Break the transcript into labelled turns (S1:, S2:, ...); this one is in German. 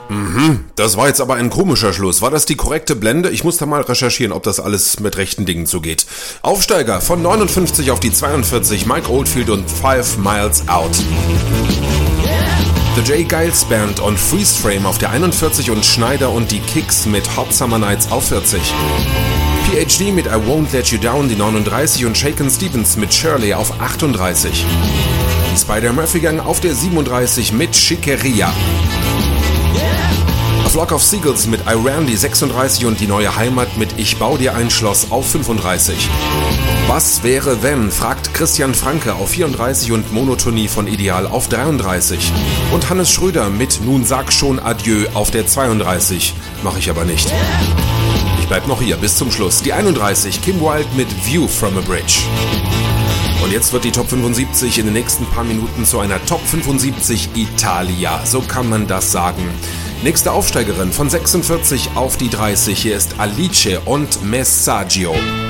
S1: Das war jetzt aber ein komischer Schluss. War das die korrekte Blende? Ich muss da mal recherchieren, ob das alles mit rechten Dingen zugeht. Aufsteiger von 59 auf die 42, Mike Oldfield und 5 Miles Out. The J. Giles Band und Freeze Frame auf der 41 und Schneider und die Kicks mit Hot Summer Nights auf 40. PhD mit I Won't Let You Down die 39 und Shakin' Stevens mit Shirley auf 38. Spider-Murphy Gang auf der 37 mit Schickeria. A Flock of Seagulls mit Iran die 36 und die neue Heimat mit Ich bau dir ein Schloss auf 35. Was wäre wenn, fragt Christian Franke auf 34 und Monotonie von Ideal auf 33. Und Hannes Schröder mit Nun sag schon Adieu auf der 32. Mach ich aber nicht. Ich bleib noch hier bis zum Schluss. Die 31, Kim Wilde mit View from a Bridge. Und jetzt wird die Top 75 in den nächsten paar Minuten zu einer Top 75 Italia. So kann man das sagen. Nächste Aufsteigerin von 46 auf die 30. Hier ist Alice und Messaggio.